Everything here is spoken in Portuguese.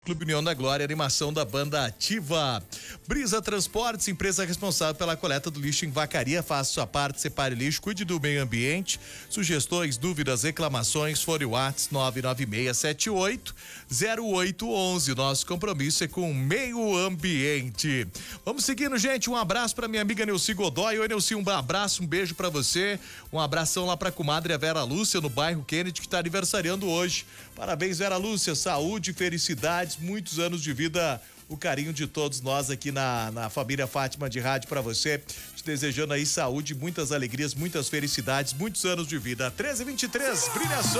Clube União da Glória, animação da banda Ativa. Brisa Transportes, empresa responsável pela coleta do lixo em Vacaria. Faça sua parte, separe lixo, cuide do meio ambiente. Sugestões, dúvidas, reclamações, fone WhatsApp 996780811. Nosso compromisso é com o meio ambiente. Vamos seguindo, gente. Um abraço para minha amiga Neuci Godoy. Oi, Neuci, um abraço, um beijo para você. Um abração lá pra comadre Vera Lúcia, no bairro Kennedy, que tá aniversariando hoje. Parabéns, Vera Lúcia. Saúde, felicidade, muitos anos de vida, o carinho de todos nós aqui na família Fátima de Rádio para você, te desejando aí saúde, muitas alegrias, muitas felicidades, muitos anos de vida. 13h23, brilha só!